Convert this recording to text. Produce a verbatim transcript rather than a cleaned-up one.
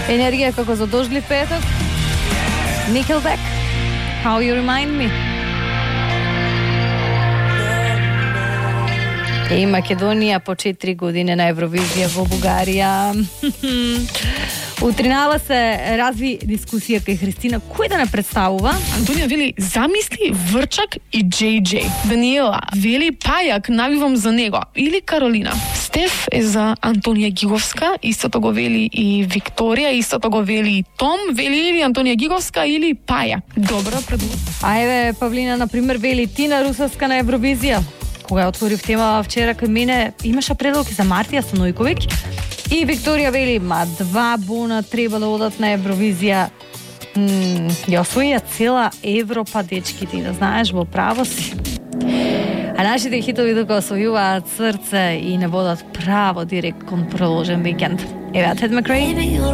Енергија како за дождлив петок. Nickelback, How You Remind Me. И Македонија по четири години на Евровизија во Бугарија. Утринава се разви дискусија кај Христина кој да не представува. Антонија вели замисли Врчак и Джей Джей. Даниела вели Пајак, навивам за него. Или Каролина. Стеф е за Антонија Гиговска, истото го вели и Викторија, истото го вели и Том, вели или Антонија Гиговска или Пајак. Добро предувам. А еве Павлина на пример вели Тина Русовска на Евровизија. Кога ја отворив тема вчера кај мене, имаше предлог за Мартија Станојковиќ. И Викторија вели, ма два бона треба да одат на Евровизија. М, ја освоија цела Европа, дечки, ти да знаеш, во право си. А нашите хитови дока освојуваат срце и не водат право директ кон проложен викенд. Еве Тед Макрей.